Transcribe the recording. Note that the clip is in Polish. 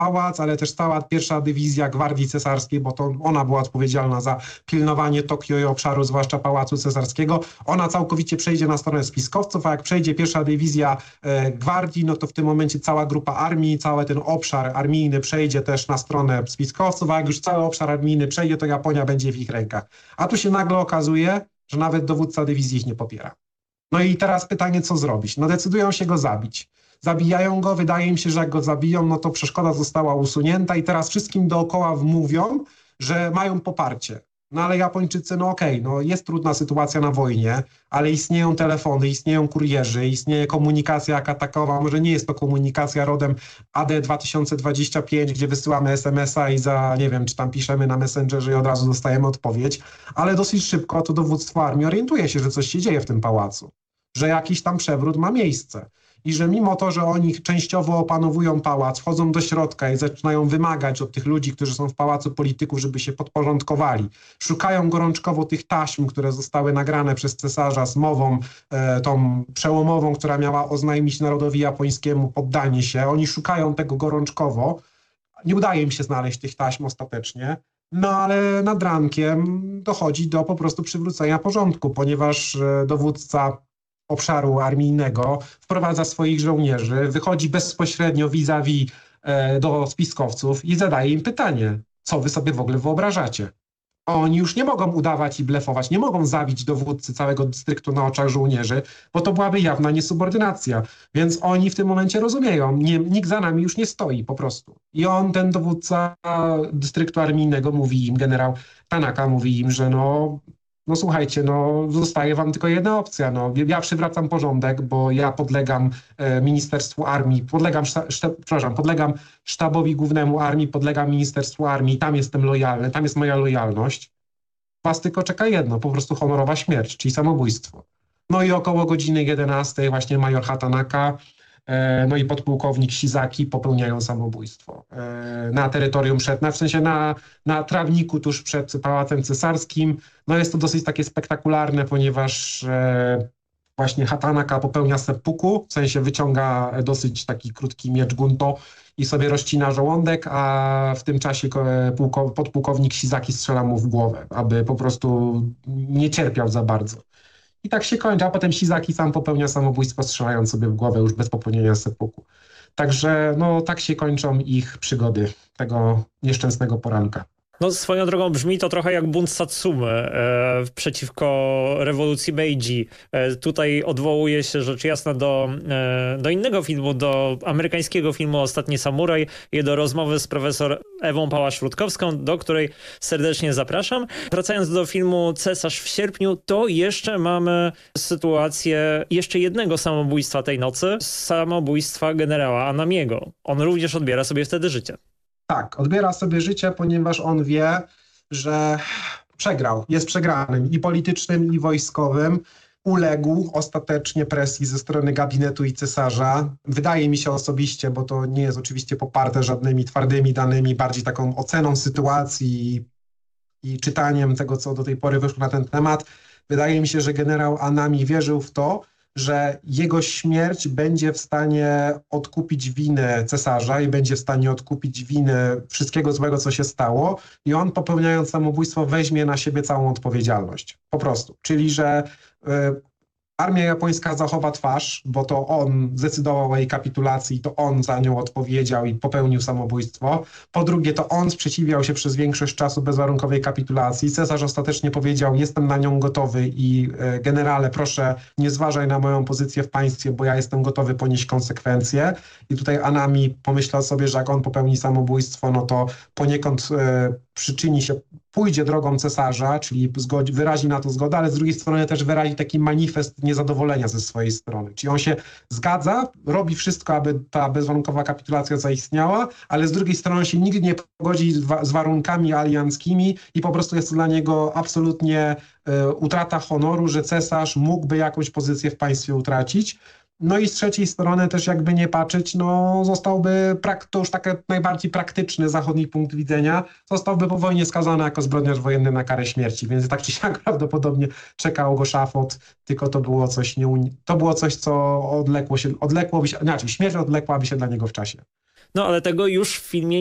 pałac, ale też cała pierwsza dywizja Gwardii Cesarskiej, bo to ona była odpowiedzialna za pilnowanie Tokio i obszaru, zwłaszcza Pałacu Cesarskiego. Ona całkowicie przejdzie na stronę spiskowców, a jak przejdzie pierwsza dywizja Gwardii, no to w tym momencie cała grupa armii, cały ten obszar armijny przejdzie też na stronę spiskowców, a jak już cały obszar armijny przejdzie, to Japonia będzie w ich rękach. A tu się nagle okazuje, że nawet dowódca dywizji ich nie popiera. No i teraz pytanie, co zrobić? No decydują się go zabić. Zabijają go, wydaje im się, że jak go zabiją, no to przeszkoda została usunięta i teraz wszystkim dookoła wmówią, że mają poparcie. No ale Japończycy, no okej, no jest trudna sytuacja na wojnie, ale istnieją telefony, istnieją kurierzy, istnieje komunikacja jaka takowa, może nie jest to komunikacja rodem AD 2025, gdzie wysyłamy SMS-a i za, nie wiem, czy tam piszemy na Messengerze i od razu dostajemy odpowiedź, ale dosyć szybko to dowództwo armii orientuje się, że coś się dzieje w tym pałacu, że jakiś tam przewrót ma miejsce. I że mimo to, że oni częściowo opanowują pałac, wchodzą do środka i zaczynają wymagać od tych ludzi, którzy są w pałacu polityków, żeby się podporządkowali, szukają gorączkowo tych taśm, które zostały nagrane przez cesarza z mową tą przełomową, która miała oznajmić narodowi japońskiemu poddanie się. Oni szukają tego gorączkowo. Nie udaje im się znaleźć tych taśm ostatecznie. No ale nad rankiem dochodzi do po prostu przywrócenia porządku, ponieważ dowódca obszaru armijnego wprowadza swoich żołnierzy, wychodzi bezpośrednio vis-a-vis do spiskowców i zadaje im pytanie, co wy sobie w ogóle wyobrażacie? Oni już nie mogą udawać i blefować, nie mogą zabić dowódcy całego dystryktu na oczach żołnierzy, bo to byłaby jawna niesubordynacja. Więc oni w tym momencie rozumieją, nikt za nami już nie stoi po prostu. I ten dowódca dystryktu armijnego mówi im, generał Tanaka mówi im, że no słuchajcie, zostaje wam tylko jedna opcja. Ja przywracam porządek, bo ja podlegam Ministerstwu Armii, podlegam Sztabowi Głównemu Armii, podlegam Ministerstwu Armii, tam jestem lojalny, tam jest moja lojalność. Was tylko czeka jedno, po prostu honorowa śmierć, czyli samobójstwo. No i około godziny 11 właśnie major Hatanaka, no i podpułkownik Shizaki popełniają samobójstwo na terytorium w sensie na trawniku tuż przed Pałacem Cesarskim. No jest to dosyć takie spektakularne, ponieważ właśnie Hatanaka popełnia seppuku, w sensie wyciąga dosyć taki krótki miecz gunto i sobie rozcina żołądek, a w tym czasie podpułkownik Shizaki strzela mu w głowę, aby po prostu nie cierpiał za bardzo. I tak się kończy, a potem Shizaki sam popełnia samobójstwo, strzelając sobie w głowę już bez popełnienia seppuku. Także tak się kończą ich przygody tego nieszczęsnego poranka. No swoją drogą brzmi to trochę jak bunt Satsumy przeciwko rewolucji Meiji. Tutaj odwołuje się rzecz jasna do innego filmu, do amerykańskiego filmu Ostatni Samuraj i do rozmowy z profesor Ewą Pałasz-Rutkowską, do której serdecznie zapraszam. Wracając do filmu Cesarz w sierpniu, to jeszcze mamy sytuację jeszcze jednego samobójstwa tej nocy, samobójstwa generała Anamiego. On również odbiera sobie wtedy życie. Tak, odbiera sobie życie, ponieważ on wie, że przegrał, jest przegranym i politycznym, i wojskowym. Uległ ostatecznie presji ze strony gabinetu i cesarza. Wydaje mi się osobiście, bo to nie jest oczywiście poparte żadnymi twardymi danymi, bardziej taką oceną sytuacji i czytaniem tego, co do tej pory wyszło na ten temat. Wydaje mi się, że generał Anami wierzył w to, że jego śmierć będzie w stanie odkupić winę cesarza i będzie w stanie odkupić winę wszystkiego złego, co się stało i on popełniając samobójstwo weźmie na siebie całą odpowiedzialność. Po prostu. Czyli, że armia japońska zachowa twarz, bo to on zdecydował o jej kapitulacji, to on za nią odpowiedział i popełnił samobójstwo. Po drugie, to on sprzeciwiał się przez większość czasu bezwarunkowej kapitulacji. Cesarz ostatecznie powiedział, jestem na nią gotowy i generale, proszę, nie zważaj na moją pozycję w państwie, bo ja jestem gotowy ponieść konsekwencje. I tutaj Anami pomyślał sobie, że jak on popełni samobójstwo, no to poniekąd przyczyni się, pójdzie drogą cesarza, czyli wyrazi na to zgodę, ale z drugiej strony też wyrazi taki manifest niezadowolenia ze swojej strony. Czyli on się zgadza, robi wszystko, aby ta bezwarunkowa kapitulacja zaistniała, ale z drugiej strony się nigdy nie pogodzi z warunkami alianckimi i po prostu jest to dla niego absolutnie utrata honoru, że cesarz mógłby jakąś pozycję w państwie utracić. No i z trzeciej strony też jakby nie patrzeć, zostałby, to już taki najbardziej praktyczny zachodni punkt widzenia, zostałby po wojnie skazany jako zbrodniarz wojenny na karę śmierci, więc tak czy siak prawdopodobnie czekał go szafot, tylko to było coś, co śmierć odległaby się dla niego w czasie. No ale tego już w filmie